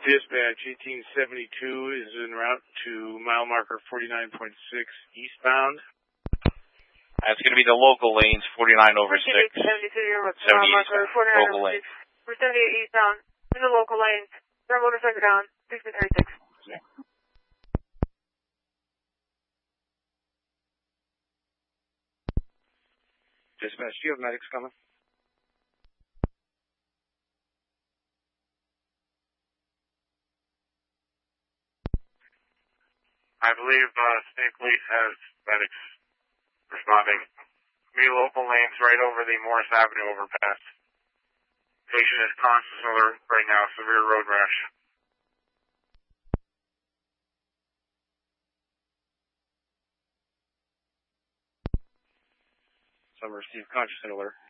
Dispatch, 1872 is en route to mile marker 49.6 eastbound. That's going to be the local lanes, 49 over 6. 72, you're with mile marker 49 over 6. We're 78 eastbound, in the local lanes. Our motorcycle down, 1636. Yeah. Dispatch, do you have medics coming? I believe State Police has medics responding. Me local lanes right over the Morris Avenue overpass. Patient is conscious alert right now, severe road rash. Some received conscious alert.